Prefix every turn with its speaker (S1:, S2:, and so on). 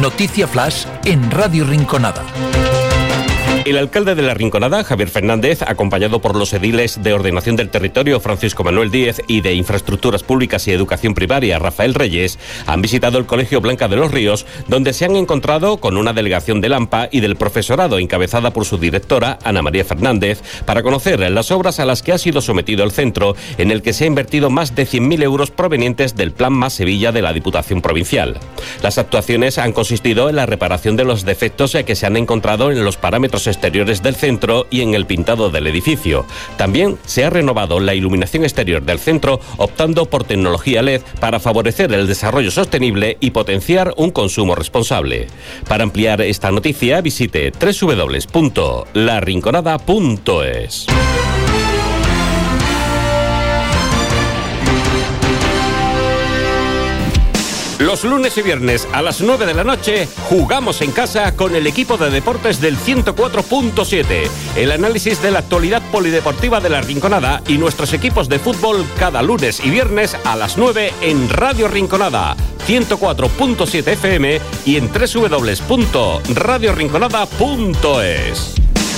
S1: Noticia Flash en Radio Rinconada.
S2: El alcalde de La Rinconada, Javier Fernández, acompañado por los ediles de Ordenación del Territorio, Francisco Manuel Díez, y de Infraestructuras Públicas y Educación Primaria, Rafael Reyes, han visitado el Colegio Blanca de los Ríos, donde se han encontrado con una delegación del AMPA y del profesorado, encabezada por su directora, Ana María Fernández, para conocer las obras a las que ha sido sometido el centro, en el que se ha invertido más de 100.000 euros provenientes del Plan Más Sevilla de la Diputación Provincial. Las actuaciones han consistido en la reparación de los defectos que se han encontrado en los parámetros exteriores del centro y en el pintado del edificio. También se ha renovado la iluminación exterior del centro, optando por tecnología LED para favorecer el desarrollo sostenible y potenciar un consumo responsable. Para ampliar esta noticia, visite www.larinconada.es. Los lunes y viernes a las 9 de la noche jugamos en casa con el equipo de deportes del 104.7. El análisis de la actualidad polideportiva de La Rinconada y nuestros equipos de fútbol cada lunes y viernes a las 9 en Radio Rinconada, 104.7 FM y en www.radiorinconada.es.